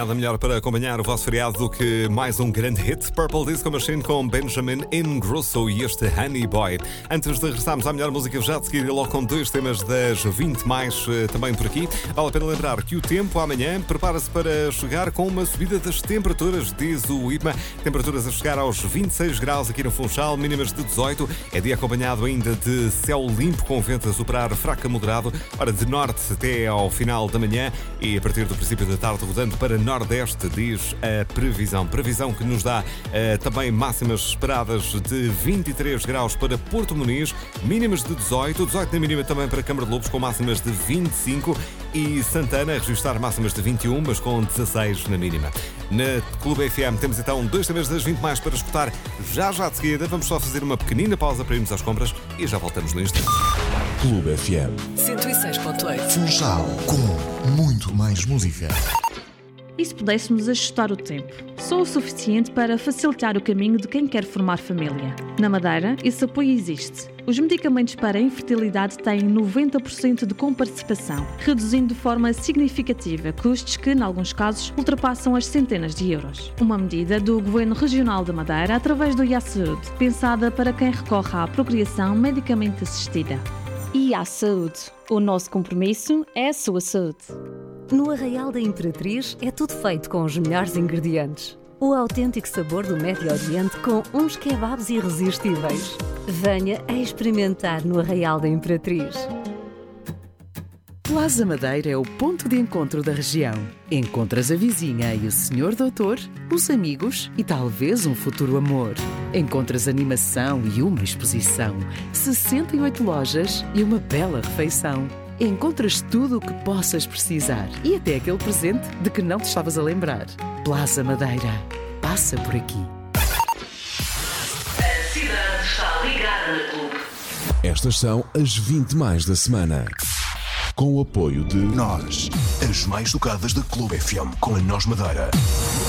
Nada melhor para acompanhar o vosso feriado do que mais um grande hit, Purple Disco Machine com Benjamin Ingrosso e este Honey Boy. Antes de regressarmos à melhor música, já de seguir logo com dois temas das 20 mais também por aqui. Vale a pena lembrar que o tempo amanhã prepara-se para chegar com uma subida das temperaturas, diz o IPMA. Temperaturas a chegar aos 26 graus aqui no Funchal, mínimas de 18. É dia acompanhado ainda de céu limpo com vento a superar fraco a moderado. Ora, de norte até ao final da manhã e a partir do princípio da tarde rodando para nordeste, diz a previsão. Previsão que nos dá também máximas esperadas de 23 graus para Porto Muniz, mínimas de 18 na mínima também para Câmara de Lobos com máximas de 25 e Santana a registrar máximas de 21, mas com 16 na mínima. Na Clube FM temos então dois temas das 20 mais para escutar já de seguida. Vamos só fazer uma pequenina pausa para irmos às compras e já voltamos no instante. Clube FM 106.8 Funchal, com muito mais música. E se pudéssemos ajustar o tempo? Só o suficiente para facilitar o caminho de quem quer formar família. Na Madeira, esse apoio existe. Os medicamentos para a infertilidade têm 90% de comparticipação, reduzindo de forma significativa custos que, em alguns casos, ultrapassam as centenas de euros. Uma medida do Governo Regional de Madeira através do IA-Saúde, pensada para quem recorre à procriação medicamente assistida. IA-Saúde. O nosso compromisso é a sua saúde. No Arraial da Imperatriz é tudo feito com os melhores ingredientes. O autêntico sabor do Médio Oriente com uns kebabs irresistíveis. Venha a experimentar no Arraial da Imperatriz. Plaza Madeira é o ponto de encontro da região. Encontras a vizinha e o senhor doutor, os amigos e talvez um futuro amor. Encontras animação e uma exposição, 68 lojas e uma bela refeição. Encontras tudo o que possas precisar e até aquele presente de que não te estavas a lembrar. Plaza Madeira. Passa por aqui. A cidade está ligada na Clube. Estas são as 20 mais da semana. Com o apoio de Nós, as mais tocadas da Clube FM com a Nós Madeira.